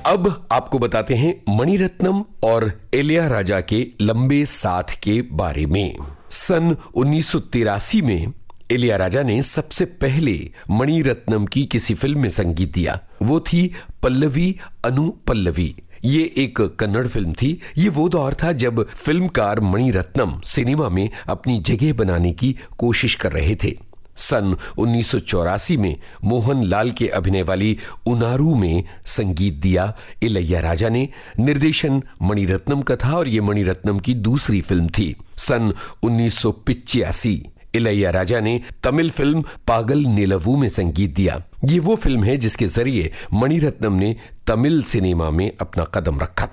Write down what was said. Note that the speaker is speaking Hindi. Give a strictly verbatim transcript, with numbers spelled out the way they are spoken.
अब आपको बताते हैं मणिरत्नम और इलैयाराजा के लंबे साथ के बारे में। सन उन्नीस सौ तिरासी में इलैयाराजा ने सबसे पहले मणिरत्नम की किसी फिल्म में संगीत दिया। वो थी पल्लवी अनुपल्लवी। ये एक कन्नड़ फिल्म थी। ये वो दौर था जब फिल्मकार मणिरत्नम सिनेमा में अपनी जगह बनाने की कोशिश कर रहे थे। सन उन्नीस सौ चौरासी में मोहन लाल के अभिनय वाली उनारू में संगीत दिया इलैयाराजा ने। निर्देशन मणिरत्नम का था और ये मणिरत्नम की दूसरी फिल्म थी। सन उन्नीस सौ पिचासी इलैयाराजा ने तमिल फिल्म पागल निलवू में संगीत दिया। ये वो फिल्म है जिसके जरिए मणिरत्नम ने तमिल सिनेमा में अपना कदम रखा था।